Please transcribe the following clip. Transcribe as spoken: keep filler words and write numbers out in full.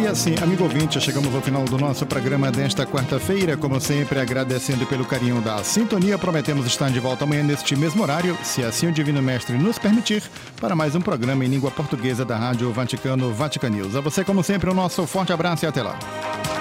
E assim, amigo ouvinte, chegamos ao final do nosso programa desta quarta-feira. Como sempre, agradecendo pelo carinho da sintonia. Prometemos estar de volta amanhã neste mesmo horário, se assim o Divino Mestre nos permitir, para mais um programa em língua portuguesa da Rádio Vaticano, Vatican News. A você, como sempre, o nosso forte abraço e até lá.